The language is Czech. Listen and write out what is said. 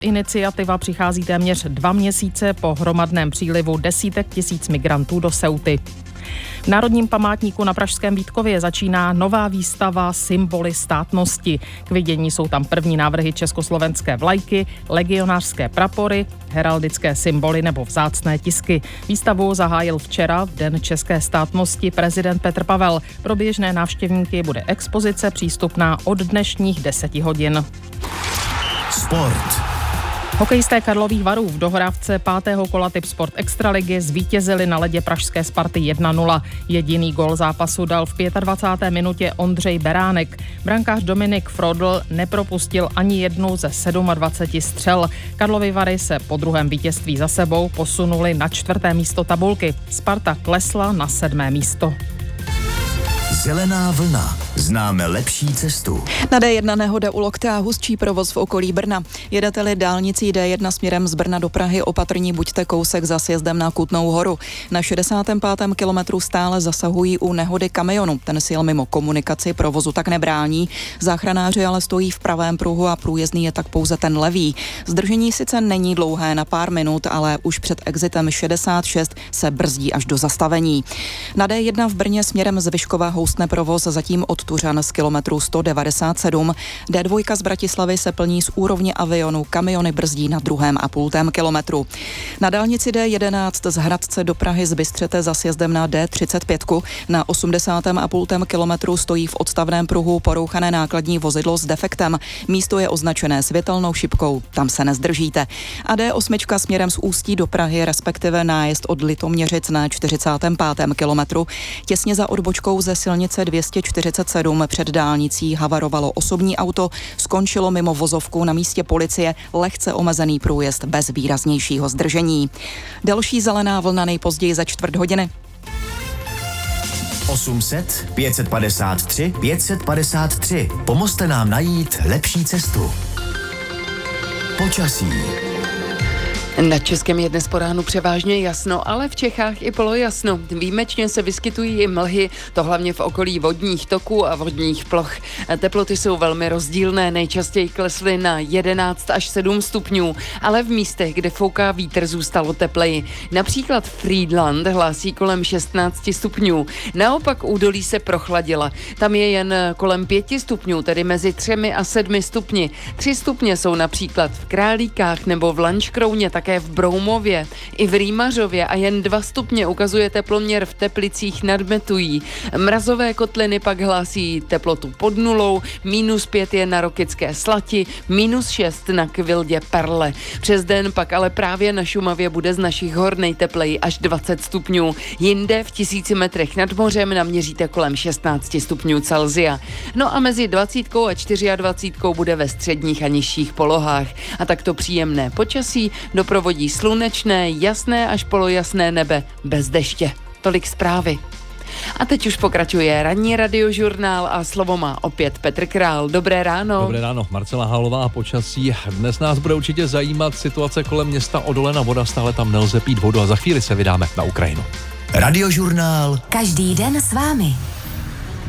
Iniciativa přichází téměř 2 měsíce po hromadném přílivu desítek tisíc migrantů do Ceuty. V Národním památníku na pražském Vítkově začíná nová výstava Symboly státnosti. K vidění jsou tam první návrhy československé vlajky, legionářské prapory, heraldické symboly nebo vzácné tisky. Výstavu zahájil včera, v Den české státnosti, prezident Petr Pavel. Pro běžné návštěvníky bude expozice přístupná od dnešních 10 hodin. Sport. Hokejisté Karlových Varů v dohrávce 5. kola Tipsport Extraligy zvítězili na ledě pražské Sparty 1-0. Jediný gól zápasu dal v 25. minutě Ondřej Beránek. Brankář Dominik Frodl nepropustil ani jednu ze 27 střel. Karlovy Vary se po druhém vítězství za sebou posunuli na 4. místo tabulky. Sparta klesla na 7. místo. Zelená vlna. Známe lepší cestu. Na D1 nehoda u Lokta, hustší provoz v okolí Brna. Jedete-li dálnicí D1 směrem z Brna do Prahy, opatrní buďte kousek za sjezdem na Kutnou Horu. Na 65. kilometru stále zasahují u nehody kamionu. Ten si jel mimo komunikaci, provozu tak nebrání. Záchranáři ale stojí v pravém pruhu a průjezdný je tak pouze ten levý. Zdržení sice není dlouhé, na pár minut, ale už před exitem 66 se brzdí až do zastavení. Na D1 v Brně směrem z Vyškova houstne provoz zatím od Tuřan z kilometru 197. D2 z Bratislavy se plní z úrovně Avionu, kamiony brzdí na 2,5 kilometru. Na dálnici D11 z Hradce do Prahy z Bystřete za sjezdem na D35 na 80,5 kilometru stojí v odstavném pruhu porouchané nákladní vozidlo s defektem. Místo je označené světelnou šipkou, tam se nezdržíte. A D8 směrem z Ústí do Prahy, respektive nájezd od Litoměřic na 45. kilometru. Těsně za odbočkou ze silnice 247 před dálnicí havarovalo osobní auto, skončilo mimo vozovku, na místě policie lehce omezený průjezd bez výraznějšího zdržení. Další zelená vlna nejpozději za 4 hodiny. 800 553 553. Pomozte nám najít lepší cestu. Počasí. Na českém je dnes po ránu převážně jasno, ale v Čechách i polojasno. Výjimečně se vyskytují i mlhy, to hlavně v okolí vodních toků a vodních ploch. Teploty jsou velmi rozdílné, nejčastěji klesly na 11 až 7 stupňů, ale v místech, kde fouká vítr, zůstalo tepleji. Například Frýdlant hlásí kolem 16 stupňů. Naopak údolí se prochladila. Tam je jen kolem 5 stupňů, tedy mezi 3 a 7 stupni. 3 stupně jsou například v Králíkách nebo v Lanškrouně, také v Broumově, i v Rýmařově a jen 2 stupně ukazuje teploměr v Teplicích nad Metují. Mrazové kotliny pak hlásí teplotu pod nulou, -5 je na Rokycké Slati, -6 na Kvildě Perle. Přes den pak ale právě na Šumavě bude z našich hor nejtepleji až 20 stupňů. Jinde v 1000 metrech nad mořem naměříte kolem 16 stupňů Celsia. No a mezi 20 a 24 bude ve středních a nižších polohách. A takto příjemné počasí doprovodí slunečné, jasné až polojasné nebe bez deště. Tolik zprávy. A teď už pokračuje ranní radiožurnál a slovo má opět Petr Král. Dobré ráno. Dobré ráno, Marcela Hálová a počasí. Dnes nás bude určitě zajímat situace kolem města Odolena Voda, stále tam nelze pít vodu a za chvíli se vydáme na Ukrajinu. Radiožurnál. Každý den s vámi.